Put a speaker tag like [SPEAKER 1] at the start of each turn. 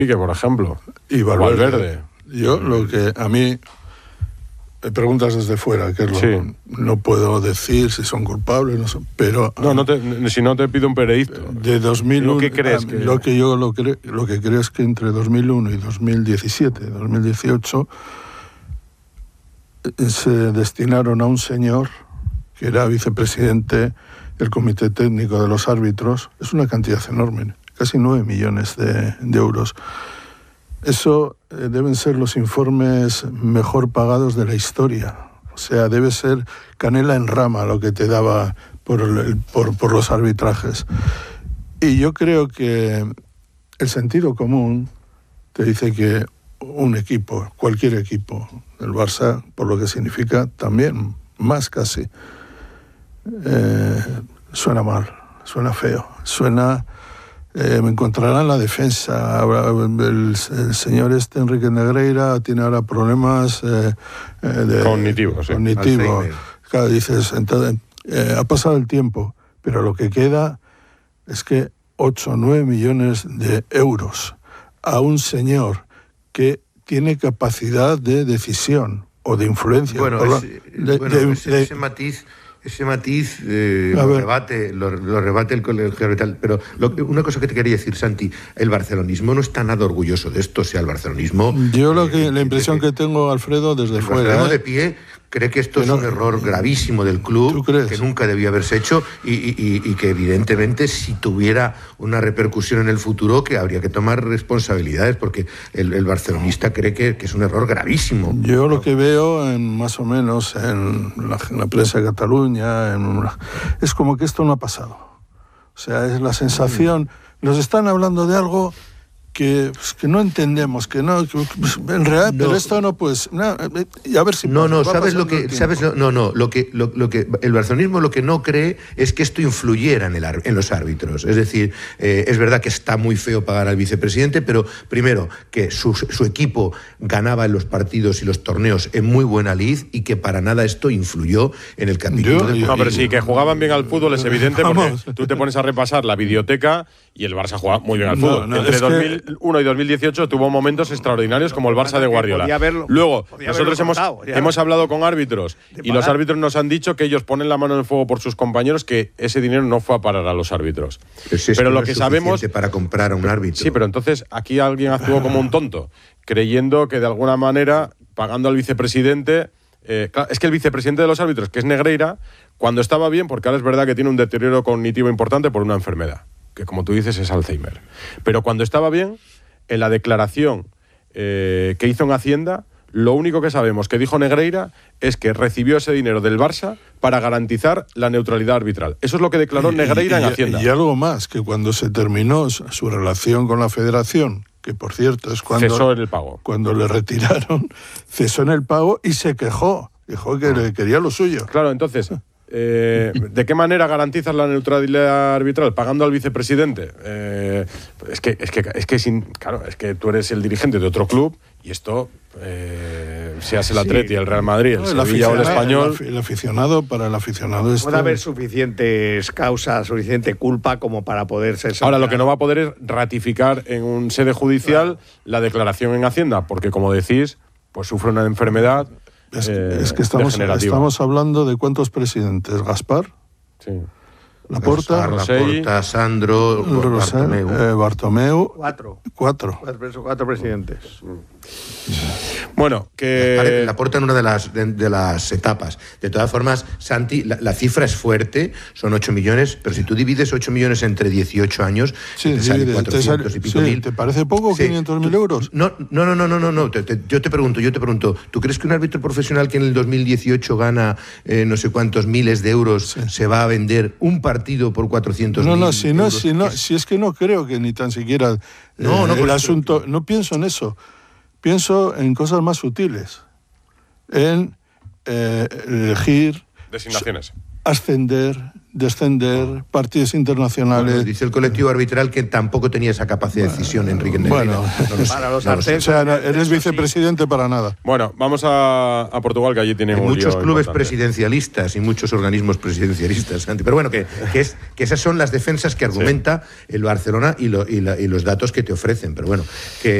[SPEAKER 1] Pique, por ejemplo.
[SPEAKER 2] Y Valverde. Yo, lo que a mí me preguntas desde fuera, que es lo, no puedo decir si son culpables, no sé, pero...
[SPEAKER 1] si no te pido un veredicto.
[SPEAKER 2] De 2001...
[SPEAKER 1] ¿Qué crees?
[SPEAKER 2] Lo que creo es que entre 2001 y 2017, 2018, se destinaron a un señor que era vicepresidente del Comité Técnico de los Árbitros. Es una cantidad enorme, casi 9 millones de euros. Eso deben ser los informes mejor pagados de la historia. O sea, debe ser canela en rama lo que te daba por los arbitrajes. Y yo creo que el sentido común te dice que un equipo, cualquier equipo, el Barça, por lo que significa también, más casi, suena mal, suena feo, suena... me encontrarán la defensa. El señor Enrique Negreira tiene ahora problemas
[SPEAKER 1] cognitivos.
[SPEAKER 2] Claro, dices, entonces, ha pasado el tiempo, pero lo que queda es que 8 o 9 millones de euros a un señor que tiene capacidad de decisión o de influencia.
[SPEAKER 3] Ese matiz lo rebate el colegio arbitral. Pero una cosa que te quería decir, Santi, el barcelonismo no está nada orgulloso de esto. O sea, el barcelonismo...
[SPEAKER 2] Yo la impresión que tengo, Alfredo, desde fuera... El
[SPEAKER 3] barcelona de pie cree que esto es un error gravísimo del club, que nunca debió haberse hecho y que evidentemente si tuviera una repercusión en el futuro que habría que tomar responsabilidades, porque el barcelonista cree que es un error gravísimo.
[SPEAKER 2] Yo lo que veo más o menos en la prensa de Cataluña es como que esto no ha pasado. O sea, es la sensación, nos están hablando de algo que no entendemos, que no, en realidad, pero esto no, pues, y a ver si
[SPEAKER 3] lo que el barcelonismo lo que no cree es que esto influyera en los árbitros. Es decir, es verdad que está muy feo pagar al vicepresidente, pero primero que su equipo ganaba en los partidos y los torneos en muy buena lid y que para nada esto influyó en el capítulo deportivo.
[SPEAKER 1] No, pero sí, que jugaban bien al fútbol es evidente, porque tú te pones a repasar la videoteca y el Barça jugaba muy bien al fútbol. Entre 2001 y 2018 tuvo momentos extraordinarios como el Barça de Guardiola. Luego, nosotros hemos hablado con árbitros y los árbitros nos han dicho que ellos ponen la mano en el fuego por sus compañeros, que ese dinero no fue a parar a los árbitros.
[SPEAKER 3] Pero lo que sabemos para comprar a un árbitro.
[SPEAKER 1] Sí, pero entonces aquí alguien actuó como un tonto, creyendo que de alguna manera, pagando al vicepresidente... es que el vicepresidente de los árbitros, que es Negreira, cuando estaba bien, porque ahora es verdad que tiene un deterioro cognitivo importante por una enfermedad, que como tú dices es Alzheimer, pero cuando estaba bien, en la declaración que hizo en Hacienda, lo único que sabemos que dijo Negreira es que recibió ese dinero del Barça para garantizar la neutralidad arbitral. Eso es lo que declaró Negreira en Hacienda.
[SPEAKER 2] Y algo más, que cuando se terminó su relación con la Federación, que por cierto es cuando...
[SPEAKER 1] Cesó en el pago.
[SPEAKER 2] Cuando le retiraron, cesó en el pago y se quejó. Dijo que le quería lo suyo.
[SPEAKER 1] Claro, entonces... ¿de qué manera garantizas la neutralidad arbitral? ¿Pagando al vicepresidente? Es que tú eres el dirigente de otro club y esto, seas el Atleti, el Real Madrid, el Sevilla o el Español...
[SPEAKER 2] Para el aficionado
[SPEAKER 4] puede haber suficientes causas, suficiente culpa como para poder ser...
[SPEAKER 1] Ahora, lo que no va a poder es ratificar en un sede judicial la declaración en Hacienda, porque como decís, pues sufre una enfermedad...
[SPEAKER 2] Es que estamos hablando de ¿cuántos presidentes? ¿Gaspar?
[SPEAKER 1] Sí.
[SPEAKER 3] Laporta, Sandro,
[SPEAKER 2] Bartomeu.
[SPEAKER 4] Cuatro presidentes.
[SPEAKER 1] Bueno, que...
[SPEAKER 3] Laporta en una de las etapas. De todas formas, Santi, la cifra es fuerte, son 8 millones, pero si tú divides 8 millones entre 18 años, te sale 400 y pico mil.
[SPEAKER 2] ¿Te parece poco 500.000 euros?
[SPEAKER 3] No. Yo te pregunto, ¿tú crees que un árbitro profesional que en el 2018 gana no sé cuántos miles de euros se va a vender un partido por 400.000
[SPEAKER 2] si es que no creo que ni tan siquiera el asunto... No pienso en eso. Pienso en cosas más sutiles. En elegir...
[SPEAKER 1] Designaciones.
[SPEAKER 2] Ascender, descender, partidos internacionales.
[SPEAKER 3] Bueno, dice el colectivo arbitral que tampoco tenía esa capacidad de decisión Enrique Negreira.
[SPEAKER 2] Bueno,
[SPEAKER 3] No lo sé,
[SPEAKER 4] para los
[SPEAKER 3] no lo sé.
[SPEAKER 2] O sea, eres vicepresidente para nada.
[SPEAKER 1] Bueno, vamos a Portugal, que allí tienen
[SPEAKER 3] Hay
[SPEAKER 1] un
[SPEAKER 3] muchos
[SPEAKER 1] lío
[SPEAKER 3] clubes
[SPEAKER 1] importante.
[SPEAKER 3] presidencialistas y muchos organismos presidencialistas, Santi. Pero bueno, que esas son las defensas que argumenta el Barcelona y los datos que te ofrecen. Pero bueno, que